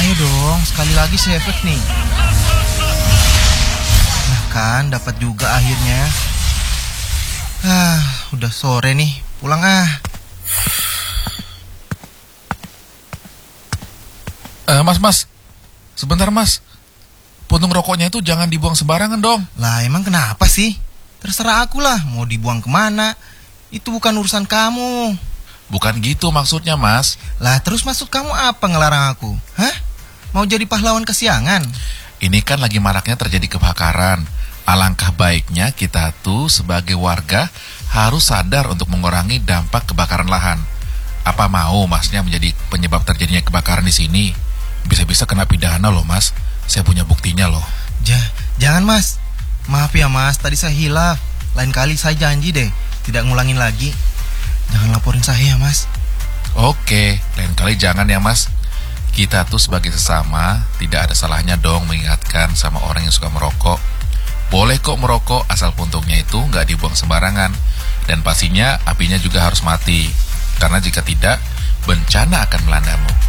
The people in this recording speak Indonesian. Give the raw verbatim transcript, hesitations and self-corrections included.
Ayo dong, sekali lagi sefek nih. Nah kan, dapat juga akhirnya. Ah, udah sore nih, pulang ah. Eh, mas, mas, sebentar mas. Puntung rokoknya itu jangan dibuang sembarangan dong. Lah emang kenapa sih? Terserah aku lah, mau dibuang kemana. Itu bukan urusan kamu. Bukan gitu maksudnya mas. Lah terus maksud kamu apa ngelarang aku? Hah? Mau jadi pahlawan kesiangan? Ini kan lagi maraknya terjadi kebakaran. Alangkah baiknya kita tuh sebagai warga harus sadar untuk mengurangi dampak kebakaran lahan. Apa mau masnya menjadi penyebab terjadinya kebakaran di sini? Bisa-bisa kena pidana loh mas. Saya punya buktinya loh. Ja, jangan mas. Maaf ya mas, tadi saya hilaf. Lain kali saya janji deh, tidak ngulangin lagi. Jangan laporin saya ya mas. Oke, lain kali jangan ya mas. Kita tuh sebagai sesama tidak ada salahnya dong mengingatkan sama orang yang suka merokok. Boleh kok merokok asal puntungnya itu nggak dibuang sembarangan. Dan pastinya apinya juga harus mati. Karena jika tidak, bencana akan melandamu.